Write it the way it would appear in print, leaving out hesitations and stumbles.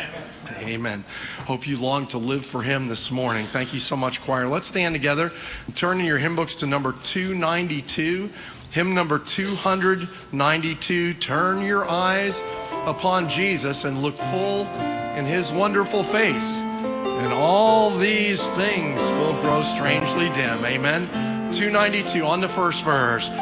Amen. Hope you long to live for him this morning. Thank you so much, choir. Let's stand together and turn in your hymn books to number 292. Hymn number 292. Turn your eyes upon Jesus and look full in his wonderful face, and all these things will grow strangely dim. Amen. 292 on the first verse.